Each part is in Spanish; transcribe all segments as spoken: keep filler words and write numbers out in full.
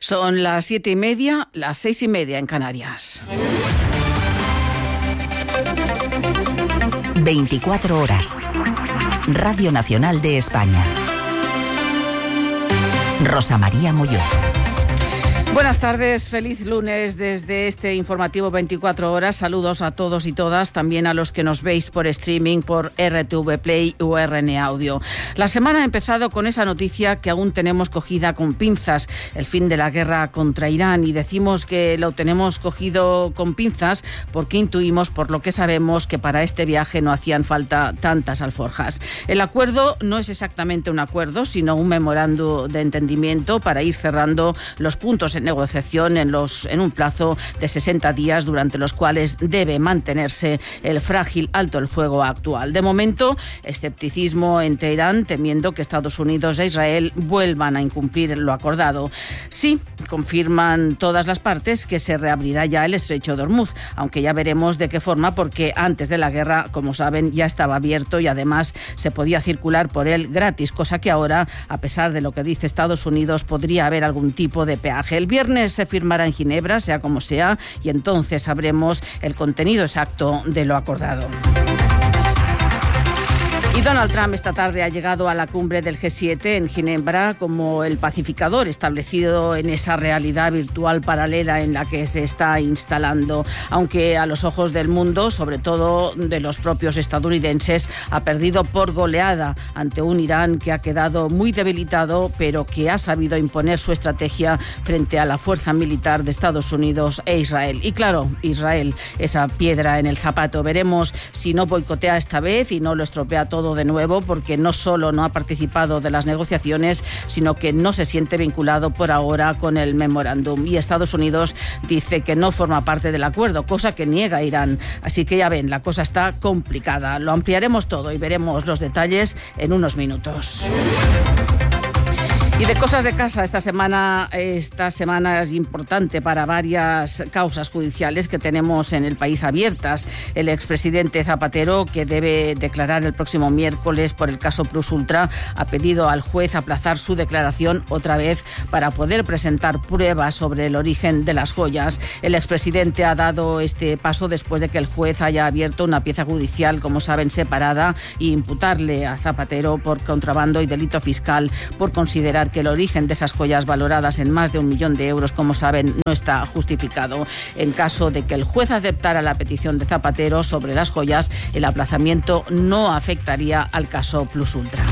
Son las siete y media, las seis y media en Canarias. veinticuatro horas. Radio Nacional de España. Rosa María Molló. Buenas tardes, feliz lunes desde este informativo veinticuatro horas. Saludos a todos y todas, también a los que nos veis por streaming, por R T V Play o R N Audio. La semana ha empezado con esa noticia que aún tenemos cogida con pinzas, el fin de la guerra contra Irán, y decimos que lo tenemos cogido con pinzas porque intuimos, por lo que sabemos, que para este viaje no hacían falta tantas alforjas. El acuerdo no es exactamente un acuerdo, sino un memorándum de entendimiento para ir cerrando los puntos en negociación en, los, en un plazo de sesenta días, durante los cuales debe mantenerse el frágil alto el fuego actual. De momento, escepticismo en Teherán, temiendo que Estados Unidos e Israel vuelvan a incumplir lo acordado. Sí, confirman todas las partes que se reabrirá ya el estrecho de Hormuz, aunque ya veremos de qué forma, porque antes de la guerra, como saben, ya estaba abierto y además se podía circular por él gratis, cosa que ahora, a pesar de lo que dice Estados Unidos, podría haber algún tipo de peaje. El viernes se firmará en Ginebra, sea como sea, y entonces sabremos el contenido exacto de lo acordado. Y Donald Trump esta tarde ha llegado a la cumbre del G siete en Ginebra como el pacificador establecido en esa realidad virtual paralela en la que se está instalando. Aunque a los ojos del mundo, sobre todo de los propios estadounidenses, ha perdido por goleada ante un Irán que ha quedado muy debilitado, pero que ha sabido imponer su estrategia frente a la fuerza militar de Estados Unidos e Israel. Y claro, Israel, esa piedra en el zapato. Veremos si no boicotea esta vez y no lo estropea todo de nuevo, porque no solo no ha participado de las negociaciones, sino que no se siente vinculado por ahora con el memorándum. Y Estados Unidos dice que no forma parte del acuerdo, cosa que niega Irán. Así que ya ven, la cosa está complicada. Lo ampliaremos todo y veremos los detalles en unos minutos. Y de cosas de casa, esta semana, esta semana es importante para varias causas judiciales que tenemos en el país abiertas. El expresidente Zapatero, que debe declarar el próximo miércoles por el caso Plus Ultra, ha pedido al juez aplazar su declaración otra vez para poder presentar pruebas sobre el origen de las joyas. El expresidente ha dado este paso después de que el juez haya abierto una pieza judicial, como saben, separada, e imputarle a Zapatero por contrabando y delito fiscal por considerar que el origen de esas joyas valoradas en más de un millón de euros, como saben, no está justificado. En caso de que el juez aceptara la petición de Zapatero sobre las joyas, el aplazamiento no afectaría al caso Plus Ultra.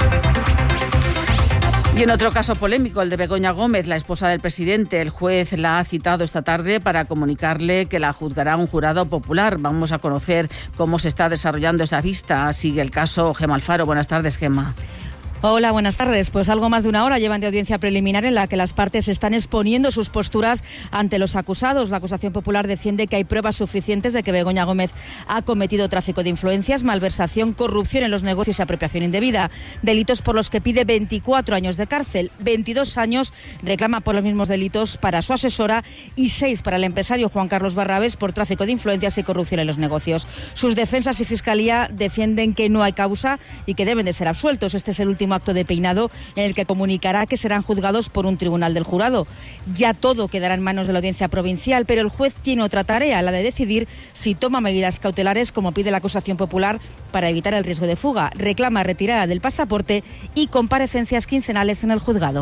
Y en otro caso polémico, el de Begoña Gómez, la esposa del presidente, el juez la ha citado esta tarde para comunicarle que la juzgará un jurado popular. Vamos a conocer cómo se está desarrollando esa vista. Sigue el caso Gemma Alfaro. Buenas tardes, Gemma. Hola, buenas tardes. Pues algo más de una hora llevan de audiencia preliminar en la que las partes están exponiendo sus posturas ante los acusados. La acusación popular defiende que hay pruebas suficientes de que Begoña Gómez ha cometido tráfico de influencias, malversación, corrupción en los negocios y apropiación indebida. Delitos por los que pide veinticuatro años de cárcel. veintidós años reclama por los mismos delitos para su asesora y seis para el empresario Juan Carlos Barrabés por tráfico de influencias y corrupción en los negocios. Sus defensas y fiscalía defienden que no hay causa y que deben de ser absueltos. Este es el último acto de peinado en el que comunicará que serán juzgados por un tribunal del jurado. Ya todo quedará en manos de la audiencia provincial, pero el juez tiene otra tarea, la de decidir si toma medidas cautelares, como pide la acusación popular, para evitar el riesgo de fuga. Reclama retirada del pasaporte y comparecencias quincenales en el juzgado.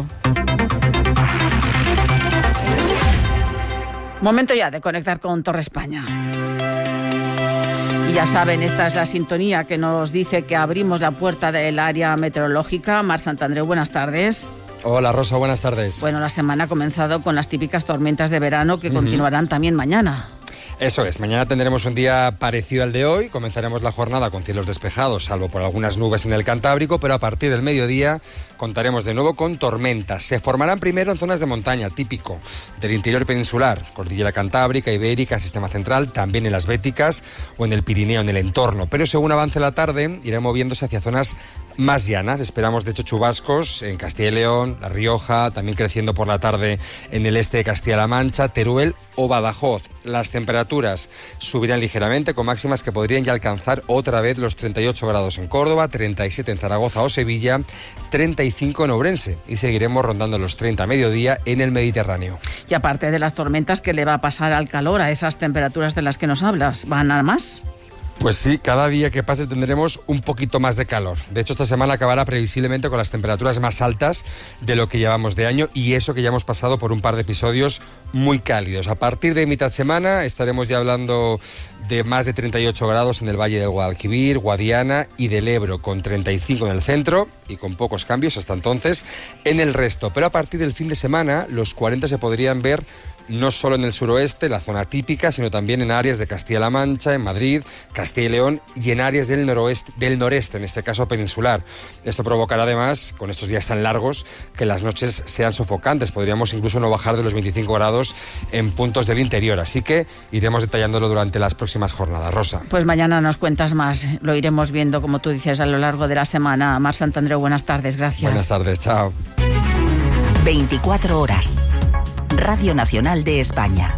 Momento ya de conectar con Torre España. Ya saben, esta es la sintonía que nos dice que abrimos la puerta del área meteorológica. Mar Santandreu, buenas tardes. Hola Rosa, buenas tardes. Bueno, la semana ha comenzado con las típicas tormentas de verano que uh-huh. continuarán también mañana. Eso es, mañana tendremos un día parecido al de hoy, comenzaremos la jornada con cielos despejados, salvo por algunas nubes en el Cantábrico, pero a partir del mediodía contaremos de nuevo con tormentas. Se formarán primero en zonas de montaña, típico del interior peninsular, Cordillera Cantábrica, Ibérica, Sistema Central, también en las Béticas o en el Pirineo, en el entorno, pero según avance la tarde irá moviéndose hacia zonas más llanas. Esperamos, de hecho, chubascos en Castilla y León, La Rioja, también creciendo por la tarde en el este de Castilla-La Mancha, Teruel o Badajoz. Las temperaturas subirán ligeramente, con máximas que podrían ya alcanzar otra vez los treinta y ocho grados en Córdoba, treinta y siete en Zaragoza o Sevilla, treinta y cinco en Ourense, y seguiremos rondando los treinta a mediodía en el Mediterráneo. Y aparte de las tormentas, ¿qué le va a pasar al calor, a esas temperaturas de las que nos hablas? ¿Van a más? Pues sí, cada día que pase tendremos un poquito más de calor. De hecho, esta semana acabará previsiblemente con las temperaturas más altas de lo que llevamos de año, y eso que ya hemos pasado por un par de episodios muy cálidos. A partir de mitad semana estaremos ya hablando de más de treinta y ocho grados en el Valle del Guadalquivir, Guadiana y del Ebro, con treinta y cinco en el centro y con pocos cambios hasta entonces en el resto. Pero a partir del fin de semana los cuarenta se podrían ver no solo en el suroeste, la zona típica, sino también en áreas de Castilla-La Mancha, en Madrid, Castilla y León y en áreas del noroeste, del noreste, en este caso peninsular. Esto provocará además, con estos días tan largos, que las noches sean sofocantes. Podríamos incluso no bajar de los veinticinco grados en puntos del interior. Así que iremos detallándolo durante las próximas jornadas. Rosa. Pues mañana nos cuentas más. Lo iremos viendo, como tú dices, a lo largo de la semana. Mar Santandreu, buenas tardes. Gracias. Buenas tardes. Chao. veinticuatro horas. Radio Nacional de España.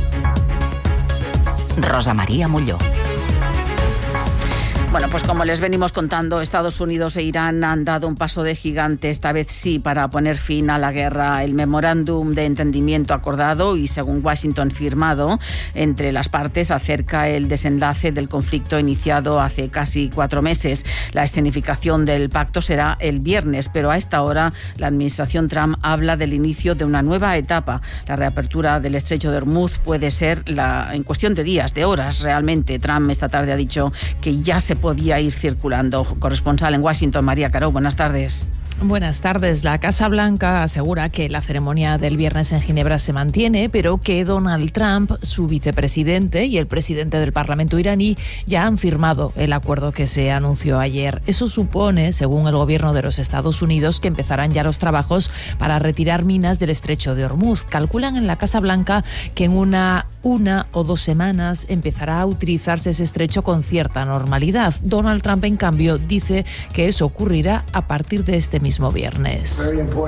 Rosa María Molló. Bueno, pues como les venimos contando, Estados Unidos e Irán han dado un paso de gigante, esta vez sí, para poner fin a la guerra. El memorándum de entendimiento acordado y, según Washington, firmado entre las partes, acerca el desenlace del conflicto iniciado hace casi cuatro meses. La escenificación del pacto será el viernes, pero a esta hora la administración Trump habla del inicio de una nueva etapa. La reapertura del estrecho de Hormuz puede ser la, en cuestión de días, de horas realmente. Trump esta tarde ha dicho que ya se podía ir circulando. Corresponsal en Washington, María Caro, buenas tardes. Buenas tardes. La Casa Blanca asegura que la ceremonia del viernes en Ginebra se mantiene, pero que Donald Trump, su vicepresidente y el presidente del Parlamento iraní ya han firmado el acuerdo que se anunció ayer. Eso supone, según el gobierno de los Estados Unidos, que empezarán ya los trabajos para retirar minas del estrecho de Hormuz. Calculan en la Casa Blanca que en una, una o dos semanas empezará a utilizarse ese estrecho con cierta normalidad. Donald Trump, en cambio, dice que eso ocurrirá a partir de este mismo viernes.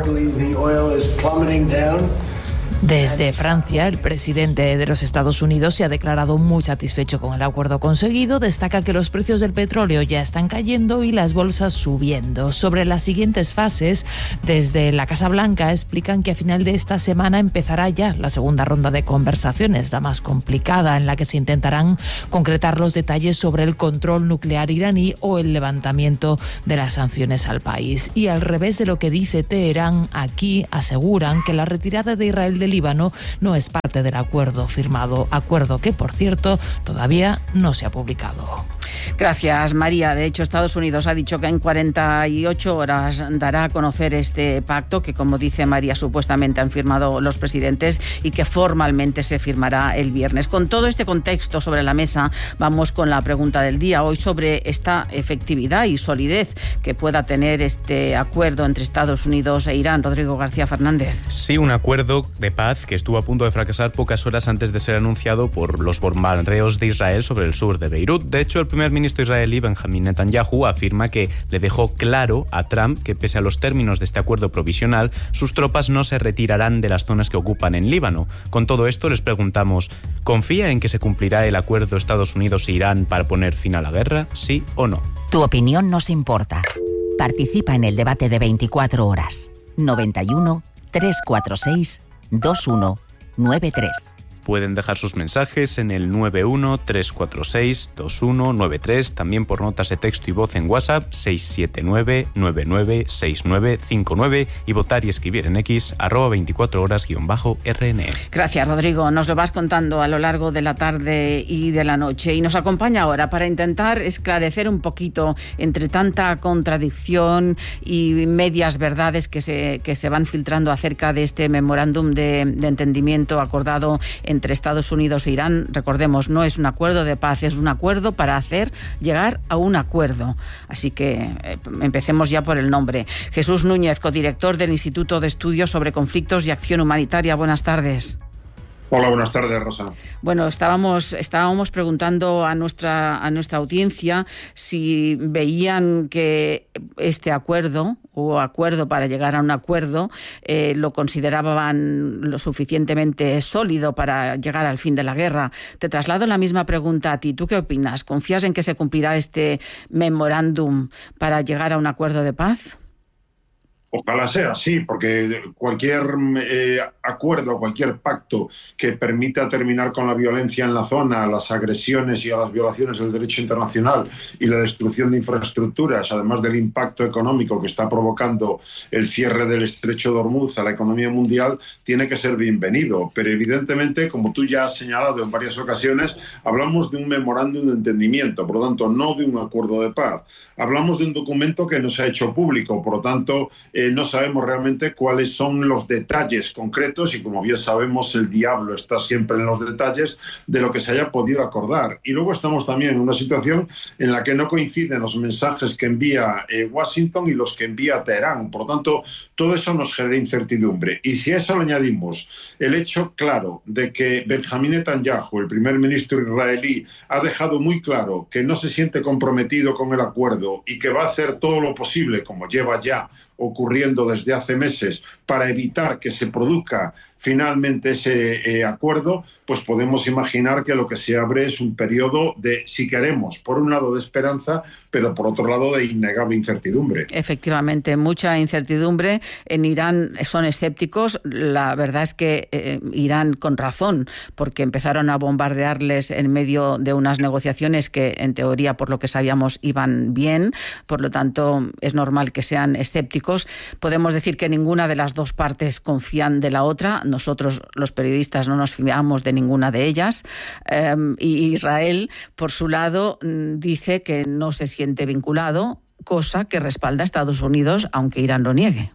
Desde Francia, el presidente de los Estados Unidos se ha declarado muy satisfecho con el acuerdo conseguido. Destaca que los precios del petróleo ya están cayendo y las bolsas subiendo. Sobre las siguientes fases, desde la Casa Blanca explican que a final de esta semana empezará ya la segunda ronda de conversaciones, la más complicada, en la que se intentarán concretar los detalles sobre el control nuclear iraní o el levantamiento de las sanciones al país. Y al revés de lo que dice Teherán, aquí aseguran que la retirada de Israel del Líbano no es parte del acuerdo firmado, acuerdo que, por cierto, todavía no se ha publicado. Gracias, María. De hecho, Estados Unidos ha dicho que en cuarenta y ocho horas dará a conocer este pacto que, como dice María, supuestamente han firmado los presidentes y que formalmente se firmará el viernes. Con todo este contexto sobre la mesa, vamos con la pregunta del día. Hoy sobre esta efectividad y solidez que pueda tener este acuerdo entre Estados Unidos e Irán. Rodrigo García Fernández. Sí, un acuerdo de paz que estuvo a punto de fracasar pocas horas antes de ser anunciado por los bombardeos de Israel sobre el sur de Beirut. De hecho, el primer ministro israelí, Benjamin Netanyahu, afirma que le dejó claro a Trump que, pese a los términos de este acuerdo provisional, sus tropas no se retirarán de las zonas que ocupan en Líbano. Con todo esto, les preguntamos, ¿confía en que se cumplirá el acuerdo Estados Unidos e Irán para poner fin a la guerra? ¿Sí o no? Tu opinión nos importa. Participa en el debate de veinticuatro horas. noventa y uno, trescientos cuarenta y seis, veintiuno noventa y tres. Pueden dejar sus mensajes en el nueve uno, tres cuatro seis, dos uno nueve tres, también por notas de texto y voz en WhatsApp seis siete nueve, nueve nueve seis nueve cinco nueve y votar y escribir en X arroba veinticuatro horas guión bajo R N E. Gracias, Rodrigo. Nos lo vas contando a lo largo de la tarde y de la noche y nos acompaña ahora para intentar esclarecer un poquito entre tanta contradicción y medias verdades que se, que se van filtrando acerca de este memorándum de, de entendimiento acordado entre Estados Unidos e Irán. Recordemos, no es un acuerdo de paz, es un acuerdo para hacer llegar a un acuerdo. Así que eh, empecemos ya por el nombre. Jesús Núñez, codirector del Instituto de Estudios sobre Conflictos y Acción Humanitaria. Buenas tardes. Hola, buenas tardes, Rosa. Bueno, estábamos, estábamos preguntando a nuestra, a nuestra audiencia si veían que este acuerdo o acuerdo para llegar a un acuerdo eh, lo consideraban lo suficientemente sólido para llegar al fin de la guerra. Te traslado la misma pregunta a ti. ¿Tú qué opinas? ¿Confías en que se cumplirá este memorándum para llegar a un acuerdo de paz? Ojalá sea así, porque cualquier eh, acuerdo, cualquier pacto que permita terminar con la violencia en la zona, las agresiones y a las violaciones del derecho internacional y la destrucción de infraestructuras, además del impacto económico que está provocando el cierre del estrecho de Hormuz a la economía mundial, tiene que ser bienvenido. Pero evidentemente, como tú ya has señalado en varias ocasiones, hablamos de un memorándum de entendimiento, por lo tanto, no de un acuerdo de paz. Hablamos de un documento que no se ha hecho público, por lo tanto, Eh, no sabemos realmente cuáles son los detalles concretos y, como bien sabemos, el diablo está siempre en los detalles de lo que se haya podido acordar. Y luego estamos también en una situación en la que no coinciden los mensajes que envía eh, Washington y los que envía Teherán. Por lo tanto, todo eso nos genera incertidumbre. Y si a eso le añadimos el hecho claro de que Benjamín Netanyahu, el primer ministro israelí, ha dejado muy claro que no se siente comprometido con el acuerdo y que va a hacer todo lo posible, como lleva ya ocurriendo desde hace meses, para evitar que se produzca finalmente ese eh, acuerdo, pues podemos imaginar que lo que se abre es un periodo de, si queremos, por un lado de esperanza, pero por otro lado de innegable incertidumbre. Efectivamente, mucha incertidumbre. En Irán son escépticos. La verdad es que eh, Irán, con razón, porque empezaron a bombardearles en medio de unas negociaciones que, en teoría, por lo que sabíamos, iban bien. Por lo tanto, es normal que sean escépticos. Podemos decir que ninguna de las dos partes confían de la otra. Nosotros, los periodistas, no nos fiamos de ninguna de ellas. Eh, y Israel, por su lado, dice que no se siente vinculado, cosa que respalda a Estados Unidos, aunque Irán lo niegue.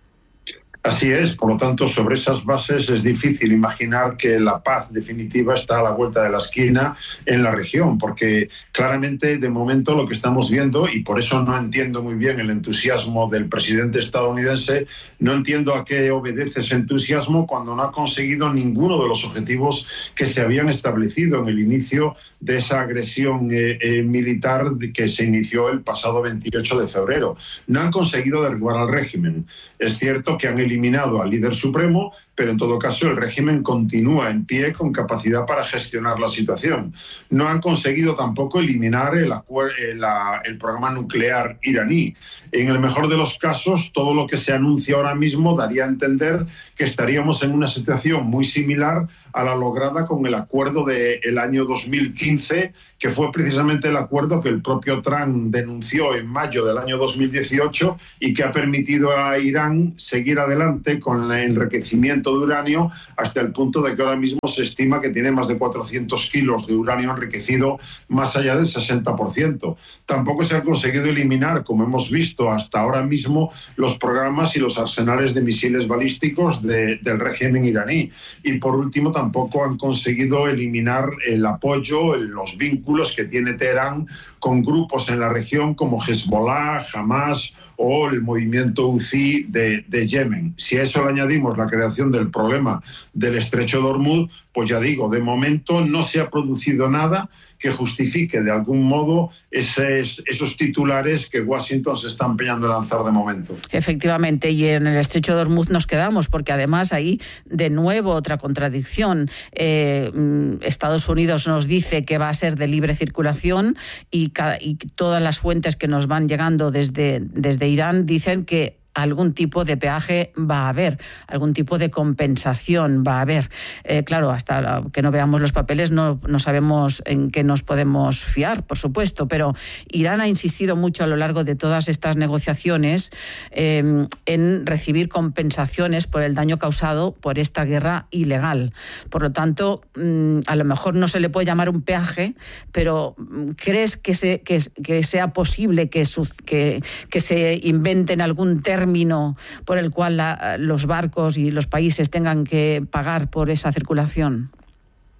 Así es, por lo tanto, sobre esas bases es difícil imaginar que la paz definitiva está a la vuelta de la esquina en la región, porque claramente de momento lo que estamos viendo, y por eso no entiendo muy bien el entusiasmo del presidente estadounidense, no entiendo a qué obedece ese entusiasmo cuando no ha conseguido ninguno de los objetivos que se habían establecido en el inicio de esa agresión eh, eh, militar que se inició el pasado veintiocho de febrero. No han conseguido derribar al régimen. Es cierto que han eliminado al líder supremo, pero en todo caso el régimen continúa en pie con capacidad para gestionar la situación. No han conseguido tampoco eliminar el, el, el programa nuclear iraní. En el mejor de los casos, todo lo que se anuncia ahora mismo daría a entender que estaríamos en una situación muy similar a la lograda con el acuerdo del año dos mil quince, que fue precisamente el acuerdo que el propio Trump denunció en mayo del año dos mil dieciocho y que ha permitido a Irán seguir adelante con el enriquecimiento de uranio hasta el punto de que ahora mismo se estima que tiene más de cuatrocientos kilos de uranio enriquecido, más allá del sesenta por ciento. Tampoco se ha conseguido eliminar, como hemos visto hasta ahora mismo, los programas y los arsenales de misiles balísticos de, del régimen iraní. Y por último, tampoco han conseguido eliminar el apoyo, los vínculos que tiene Teherán con grupos en la región como Hezbollah, Hamas o el movimiento Houthi de, de Yemen. Si a eso le añadimos la creación del problema del estrecho de Hormuz, pues ya digo, de momento no se ha producido nada que justifique de algún modo esos, esos titulares que Washington se está empeñando en lanzar de momento. Efectivamente, y en el estrecho de Hormuz nos quedamos, porque además ahí de nuevo otra contradicción. Eh, Estados Unidos nos dice que va a ser de libre circulación y, cada, y todas las fuentes que nos van llegando desde, desde Irán dicen que algún tipo de peaje va a haber, algún tipo de compensación va a haber. Eh, claro, hasta la, que no veamos los papeles no, no sabemos en qué nos podemos fiar, por supuesto, pero Irán ha insistido mucho a lo largo de todas estas negociaciones eh, en recibir compensaciones por el daño causado por esta guerra ilegal. Por lo tanto, mmm, a lo mejor no se le puede llamar un peaje, pero ¿crees que, se, que, que sea posible que, su, que, que se inventen algún término término por el cual la, los barcos y los países tengan que pagar por esa circulación?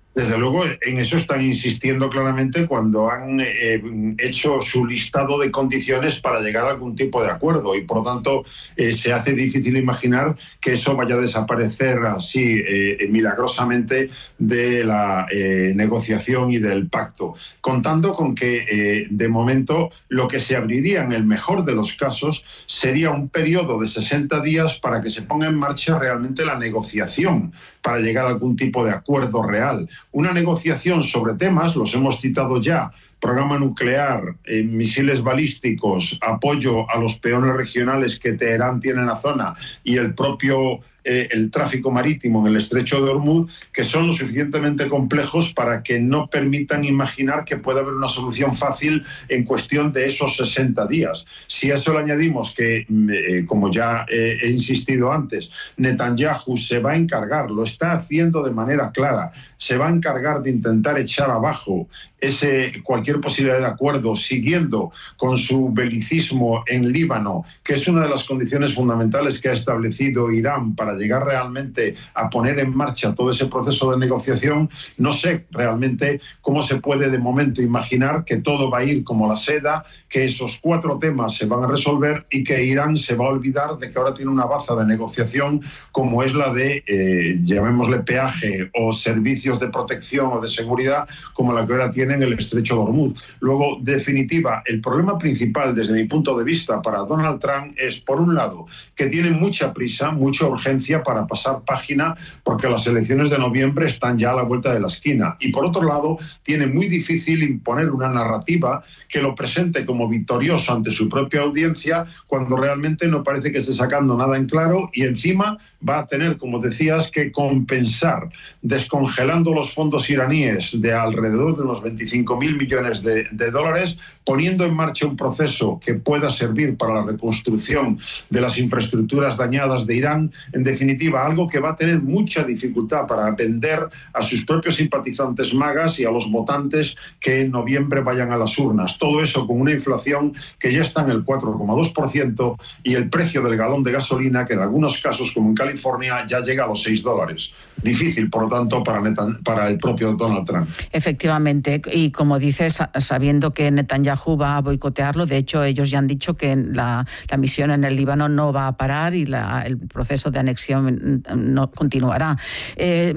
Desde luego, en eso están insistiendo claramente cuando han eh, hecho su listado de condiciones para llegar a algún tipo de acuerdo y, por lo tanto, eh, se hace difícil imaginar que eso vaya a desaparecer así eh, milagrosamente de la eh, negociación y del pacto, contando con que, eh, de momento, lo que se abriría en el mejor de los casos sería un periodo de sesenta días para que se ponga en marcha realmente la negociación, para llegar a algún tipo de acuerdo real. Una negociación sobre temas, los hemos citado ya, programa nuclear, eh, misiles balísticos, apoyo a los peones regionales que Teherán tiene en la zona y el propio eh, el tráfico marítimo en el estrecho de Hormuz, que son lo suficientemente complejos para que no permitan imaginar que puede haber una solución fácil en cuestión de esos sesenta días. Si a eso le añadimos que, eh, como ya eh, he insistido antes, Netanyahu se va a encargar, lo está haciendo de manera clara, se va a encargar de intentar echar abajo ese, cualquier posibilidad de acuerdo, siguiendo con su belicismo en Líbano, que es una de las condiciones fundamentales que ha establecido Irán para llegar realmente a poner en marcha todo ese proceso de negociación. No sé realmente cómo se puede de momento imaginar que todo va a ir como la seda, que esos cuatro temas se van a resolver y que Irán se va a olvidar de que ahora tiene una baza de negociación como es la de, eh, llamémosle peaje o servicios de protección o de seguridad, como la que ahora tiene en el estrecho de Hormuz. Luego, definitiva, el problema principal desde mi punto de vista para Donald Trump es, por un lado, que tiene mucha prisa, mucha urgencia para pasar página porque las elecciones de noviembre están ya a la vuelta de la esquina, y por otro lado, tiene muy difícil imponer una narrativa que lo presente como victorioso ante su propia audiencia cuando realmente no parece que esté sacando nada en claro, y encima va a tener, como decías, que compensar descongelando los fondos iraníes de alrededor de unos veinticinco mil millones de, de dólares, poniendo en marcha un proceso que pueda servir para la reconstrucción de las infraestructuras dañadas de Irán. En definitiva, algo que va a tener mucha dificultad para vender a sus propios simpatizantes magas y a los votantes que en noviembre vayan a las urnas. Todo eso con una inflación que ya está en el cuatro coma dos por ciento y el precio del galón de gasolina, que en algunos casos, como en California, ya llega a los seis dólares. Difícil, por lo tanto, para, Netan- para el propio Donald Trump. Efectivamente, y como dices, sabiendo que Netanyahu va a boicotearlo, de hecho ellos ya han dicho que la, la misión en el Líbano no va a parar y la, el proceso de anexión no continuará. Eh,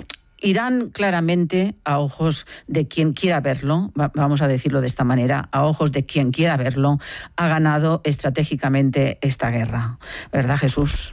Irán, claramente, a ojos de quien quiera verlo, vamos a decirlo de esta manera, a ojos de quien quiera verlo, ha ganado estratégicamente esta guerra. ¿Verdad, Jesús?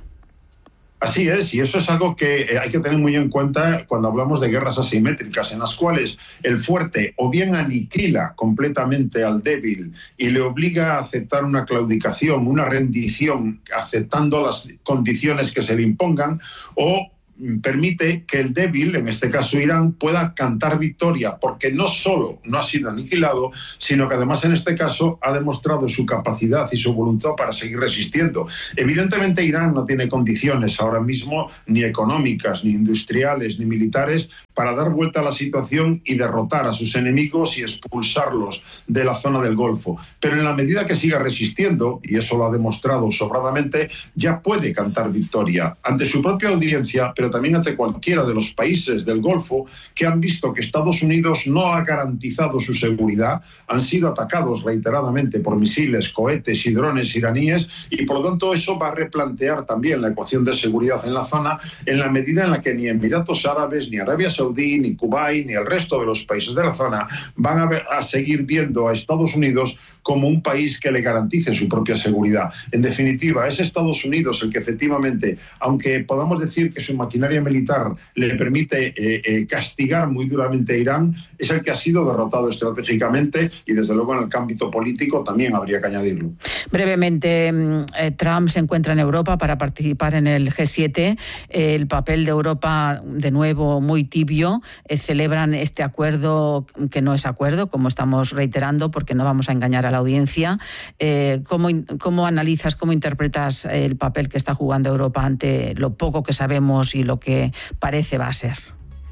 Así es, y eso es algo que hay que tener muy en cuenta cuando hablamos de guerras asimétricas, en las cuales el fuerte o bien aniquila completamente al débil y le obliga a aceptar una claudicación, una rendición, aceptando las condiciones que se le impongan, o permite que el débil, en este caso Irán, pueda cantar victoria, porque no solo no ha sido aniquilado, sino que además en este caso ha demostrado su capacidad y su voluntad para seguir resistiendo. Evidentemente Irán no tiene condiciones ahora mismo, ni económicas, ni industriales, ni militares, para dar vuelta a la situación y derrotar a sus enemigos y expulsarlos de la zona del Golfo. Pero en la medida que siga resistiendo, y eso lo ha demostrado sobradamente, ya puede cantar victoria ante su propia audiencia, pero también ante cualquiera de los países del Golfo que han visto que Estados Unidos no ha garantizado su seguridad, han sido atacados reiteradamente por misiles, cohetes y drones iraníes, y por lo tanto eso va a replantear también la ecuación de seguridad en la zona, en la medida en la que ni Emiratos Árabes, ni Arabia Saudí, ni Kuwait, ni el resto de los países de la zona van a, ver, a seguir viendo a Estados Unidos como un país que le garantice su propia seguridad. En definitiva, es Estados Unidos el que efectivamente, aunque podamos decir que su maquinaria militar le permite eh, eh, castigar muy duramente a Irán, es el que ha sido derrotado estratégicamente, y desde luego en el ámbito político también habría que añadirlo. Brevemente, eh, Trump se encuentra en Europa para participar en el G siete. Eh, el papel de Europa, de nuevo, muy tibio. Eh, celebran este acuerdo que no es acuerdo, como estamos reiterando, porque no vamos a engañar a la audiencia. Eh, ¿cómo, ¿Cómo analizas, cómo interpretas el papel que está jugando Europa ante lo poco que sabemos y lo que parece va a ser?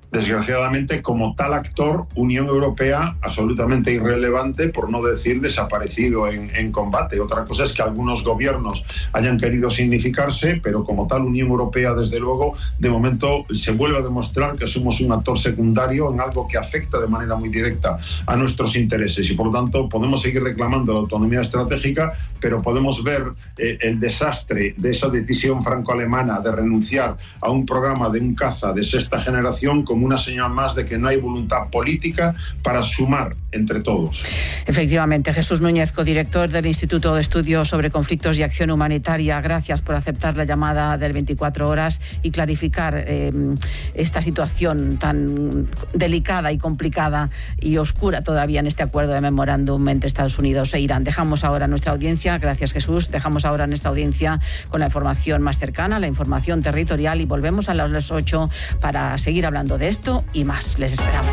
Desgraciadamente, como tal actor, Unión Europea absolutamente irrelevante, por no decir desaparecido en, en combate. Otra cosa es que algunos gobiernos hayan querido significarse, pero como tal Unión Europea, desde luego, de momento se vuelve a demostrar que somos un actor secundario en algo que afecta de manera muy directa a nuestros intereses y, por lo tanto, podemos seguir reclamando la autonomía estratégica, pero podemos ver eh, el desastre de esa decisión franco-alemana de renunciar a un programa de un caza de sexta generación como una señal más de que no hay voluntad política para sumar entre todos. Efectivamente, Jesús Núñez, codirector del Instituto de Estudios sobre Conflictos y Acción Humanitaria, gracias por aceptar la llamada del veinticuatro horas y clarificar eh, esta situación tan delicada y complicada y oscura todavía en este acuerdo de memorándum entre Estados Unidos e Irán. Dejamos ahora nuestra audiencia, gracias Jesús, dejamos ahora nuestra audiencia con la información más cercana, la información territorial, y volvemos a las ocho para seguir hablando de esto y más. Les esperamos.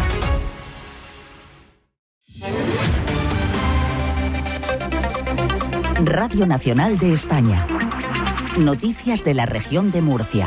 Radio Nacional de España. Noticias de la región de Murcia.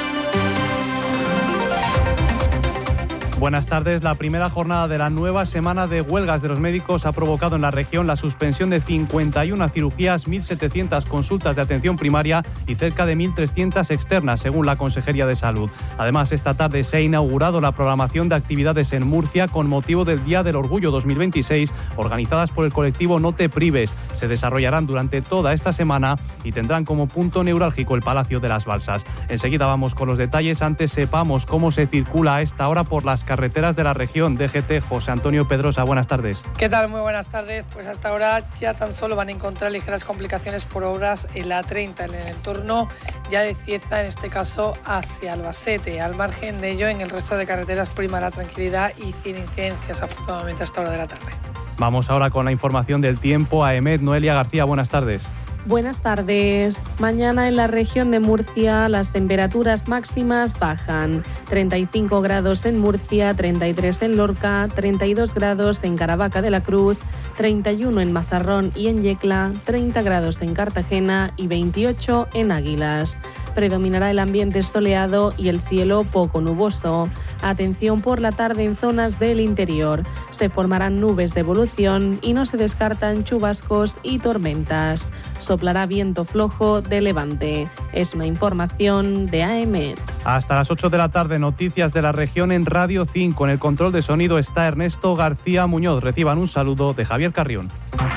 Buenas tardes. La primera jornada de la nueva semana de huelgas de los médicos ha provocado en la región la suspensión de cincuenta y una cirugías, mil setecientas consultas de atención primaria y cerca de mil trescientas externas, según la Consejería de Salud. Además, esta tarde se ha inaugurado la programación de actividades en Murcia con motivo del Día del Orgullo dos mil veintiséis, organizadas por el colectivo No Te Prives. Se desarrollarán durante toda esta semana y tendrán como punto neurálgico el Palacio de las Balsas. Enseguida vamos con los detalles. Antes sepamos cómo se circula a esta hora por las carreteras de la región. D G T, José Antonio Pedrosa, buenas tardes. ¿Qué tal? Muy buenas tardes. Pues hasta ahora ya tan solo van a encontrar ligeras complicaciones por obras en la treinta, en el entorno ya de Cieza, en este caso hacia Albacete. Al margen de ello, en el resto de carreteras prima la tranquilidad y sin incidencias, afortunadamente, hasta hora de la tarde. Vamos ahora con la información del tiempo. A EMET, Noelia García, buenas tardes. Buenas tardes. Mañana en la región de Murcia las temperaturas máximas bajan. treinta y cinco grados en Murcia, treinta y tres en Lorca, treinta y dos grados en Caravaca de la Cruz, treinta y uno en Mazarrón y en Yecla, treinta grados en Cartagena y veintiocho en Águilas. Predominará el ambiente soleado y el cielo poco nuboso. Atención por la tarde en zonas del interior. Se formarán nubes de evolución y no se descartan chubascos y tormentas. Soplará viento flojo de levante. Es una información de A E M E T. Hasta las ocho de la tarde, noticias de la región en Radio cinco. En el control de sonido está Ernesto García Muñoz. Reciban un saludo de Javier Carrión.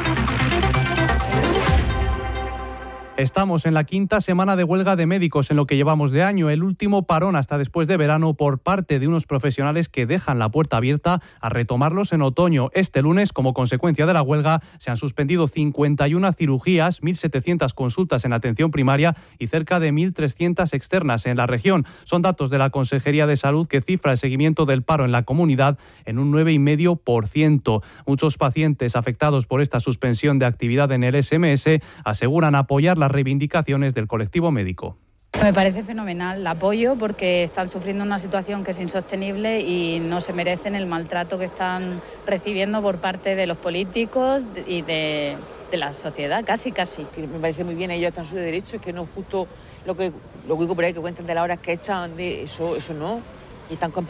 Estamos en la quinta semana de huelga de médicos en lo que llevamos de año, el último parón hasta después de verano por parte de unos profesionales que dejan la puerta abierta a retomarlos en otoño. Este lunes, como consecuencia de la huelga, se han suspendido cincuenta y una cirugías, mil setecientas consultas en atención primaria y cerca de mil trescientas externas en la región. Son datos de la Consejería de Salud, que cifra el seguimiento del paro en la comunidad en un nueve coma cinco por ciento. Muchos pacientes afectados por esta suspensión de actividad en el S M S aseguran apoyar la reivindicaciones del colectivo médico. Me parece fenomenal el apoyo porque están sufriendo una situación que es insostenible y no se merecen el maltrato que están recibiendo por parte de los políticos y de, de la sociedad, casi, casi. Me parece muy bien, ellos están en su derecho, es que no es justo lo que lo que digo por ahí, que cuentan de las horas que echan, de eso, eso no. Y están